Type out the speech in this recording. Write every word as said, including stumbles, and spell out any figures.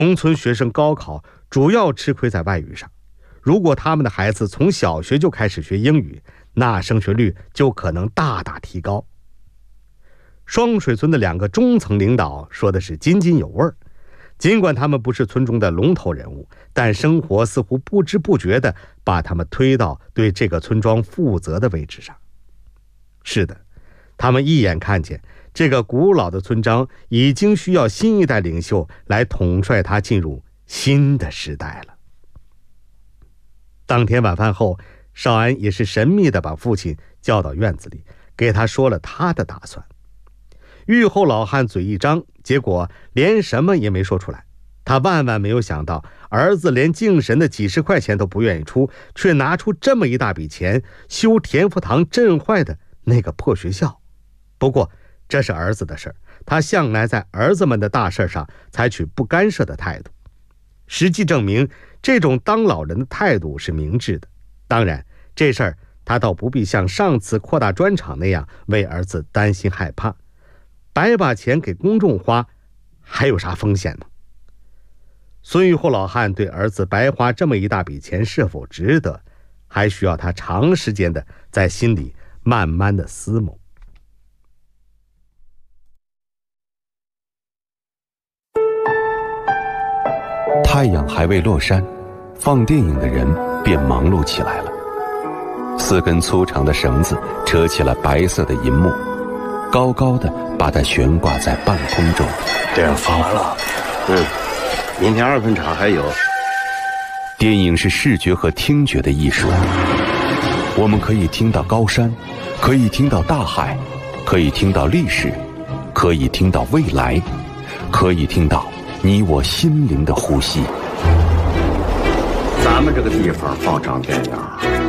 农村学生高考主要吃亏在外语上，如果他们的孩子从小学就开始学英语，那升学率就可能大大提高。双水村的两个中层领导说的是津津有味儿，尽管他们不是村中的龙头人物，但生活似乎不知不觉地把他们推到对这个村庄负责的位置上。是的，他们一眼看见这个古老的村庄已经需要新一代领袖来统帅它进入新的时代了。当天晚饭后，少安也是神秘地把父亲叫到院子里，给他说了他的打算。玉后老汉嘴一张，结果连什么也没说出来。他万万没有想到，儿子连敬神的几十块钱都不愿意出，却拿出这么一大笔钱修田福堂震坏的那个破学校。不过这是儿子的事儿，他向来在儿子们的大事上采取不干涉的态度。实际证明，这种当老人的态度是明智的。当然，这事儿他倒不必像上次扩大砖厂那样为儿子担心害怕。白把钱给公众花，还有啥风险呢？孙玉厚老汉对儿子白花这么一大笔钱是否值得，还需要他长时间的在心里慢慢的思谋。 太阳还未落山，放电影的人便忙碌起来了。四根粗长的绳子扯起了白色的银幕，高高的把它悬挂在半空中。 电影放完了，嗯，明天二分场还有。 电影是视觉和听觉的艺术，我们可以听到高山，可以听到大海，可以听到历史，可以听到未来，可以听到你我心灵的呼吸。 咱们这个地方放场电影